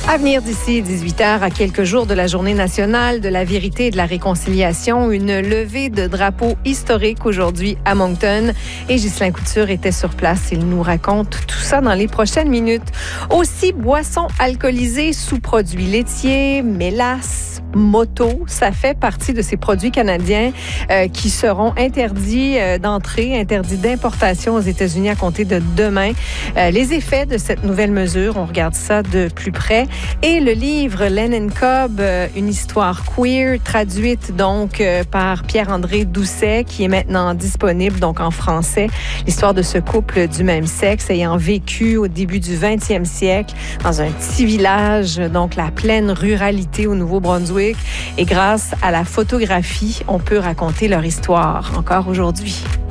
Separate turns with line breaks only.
À venir d'ici 18h, à quelques jours de la Journée nationale de la vérité et de la réconciliation, une levée de drapeau historique aujourd'hui à Moncton. Et Ghislain Couture était sur place. Il nous raconte tout ça dans les prochaines minutes. Aussi, boissons alcoolisées, sous-produits laitiers, mélasse, moto, ça fait partie de ces produits canadiens qui seront interdits d'entrée, interdits d'importation aux États-Unis à compter de demain. Les effets de cette nouvelle mesure, on regarde ça de plus près. Et le livre Len & Cobb, une histoire queer, traduite donc par Pierre-André Doucet, qui est maintenant disponible donc en français. L'histoire de ce couple du même sexe ayant vécu au début du 20e siècle dans un petit village, donc la pleine ruralité au Nouveau-Brunswick. Et grâce à la photographie, on peut raconter leur histoire encore aujourd'hui.